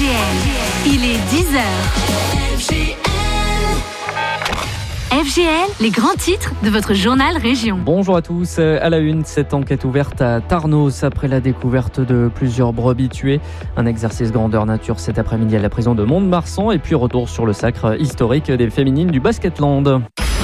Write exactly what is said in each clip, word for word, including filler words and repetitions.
G L, il est dix heures. F G L. F G L, les grands titres de votre journal Région. Bonjour à tous. À la une, cette enquête ouverte à Tarnos après la découverte de plusieurs brebis tuées. Un exercice grandeur nature cet après-midi à la prison de Mont-de-Marsan et puis retour sur le sacre historique des féminines du Basketland.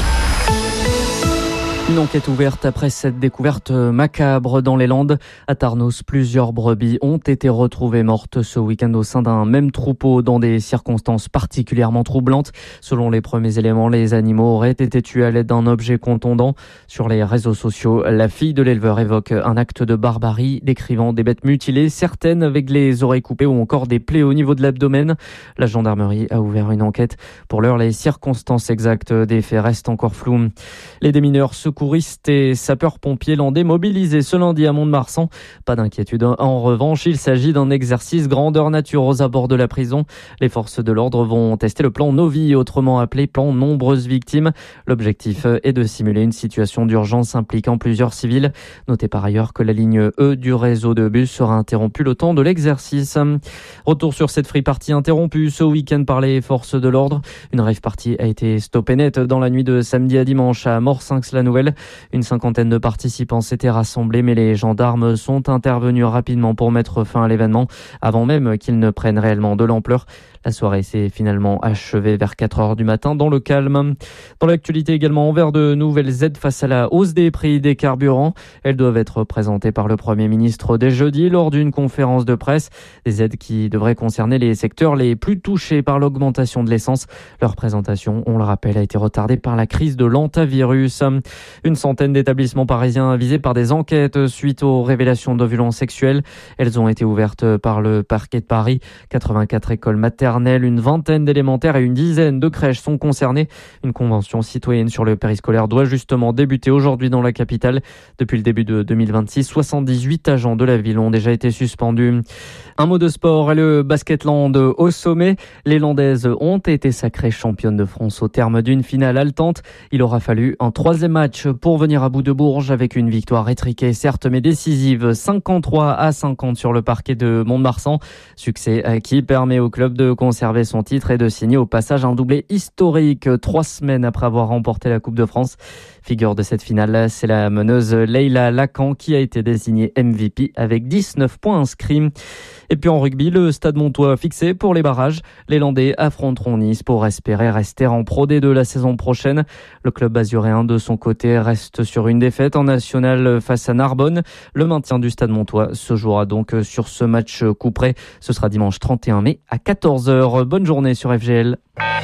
Une enquête ouverte après cette découverte macabre dans les Landes. À Tarnos, plusieurs brebis ont été retrouvées mortes ce week-end au sein d'un même troupeau dans des circonstances particulièrement troublantes. Selon les premiers éléments, les animaux auraient été tués à l'aide d'un objet contondant. Sur les réseaux sociaux, la fille de l'éleveur évoque un acte de barbarie, décrivant des bêtes mutilées, certaines avec les oreilles coupées ou encore des plaies au niveau de l'abdomen. La gendarmerie a ouvert une enquête. Pour l'heure, les circonstances exactes des faits restent encore floues. Les démineurs secouristes et sapeurs-pompiers landais mobilisés ce lundi à Mont-de-Marsan. Pas d'inquiétude. En revanche, il s'agit d'un exercice grandeur nature aux abords de la prison. Les forces de l'ordre vont tester le plan Novi, autrement appelé plan nombreuses victimes. L'objectif est de simuler une situation d'urgence impliquant plusieurs civils. Notez par ailleurs que la ligne E du réseau de bus sera interrompue le temps de l'exercice. Retour sur cette free party interrompue ce week-end par les forces de l'ordre. Une rave party a été stoppée net dans la nuit de samedi à dimanche à Morsinx-la-Nouvelle. Une cinquantaine de participants s'étaient rassemblés, mais les gendarmes sont intervenus rapidement pour mettre fin à l'événement, avant même qu'il ne prenne réellement de l'ampleur. La soirée s'est finalement achevée vers quatre heures du matin dans le calme. Dans l'actualité également, envers de nouvelles aides face à la hausse des prix des carburants. Elles doivent être présentées par le Premier ministre dès jeudi lors d'une conférence de presse. Des aides qui devraient concerner les secteurs les plus touchés par l'augmentation de l'essence. Leur présentation, on le rappelle, a été retardée par la crise de l'hantavirus. Une centaine d'établissements parisiens visés par des enquêtes suite aux révélations de violences sexuelles. Elles ont été ouvertes par le parquet de Paris. quatre-vingt-quatre écoles maternelles, une vingtaine d'élémentaires et une dizaine de crèches sont concernées. Une convention citoyenne sur le périscolaire doit justement débuter aujourd'hui dans la capitale. Depuis le début de deux mille vingt-six, soixante-dix-huit agents de la ville ont déjà été suspendus. Un mot de sport et le Basketland au sommet. Les Landaises ont été sacrées championnes de France au terme d'une finale haletante. Il aura fallu un troisième match pour venir à bout de Bourges avec une victoire étriquée, certes mais décisive, cinquante-trois à cinquante sur le parquet de Mont-de-Marsan. Succès qui permet au club de conserver son titre et de signer au passage un doublé historique trois semaines après avoir remporté la Coupe de France. Figure de cette finale, c'est la meneuse Leila Lacan qui a été désignée M V P avec dix-neuf points inscrits. Et puis en rugby, le Stade Montois fixé pour les barrages. Les Landais affronteront Nice pour espérer rester en Pro D deux la saison prochaine. Le club azuréen de son côté reste sur une défaite en national face à Narbonne. Le maintien du Stade Montois se jouera donc sur ce match couperet. Ce sera dimanche trente et un mai à quatorze heures. Bonne journée sur F G L.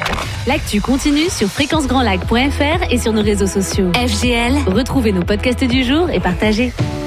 L'actu continue sur fréquence grand lac point f r et sur nos réseaux sociaux. F G L, retrouvez nos podcasts du jour et partagez.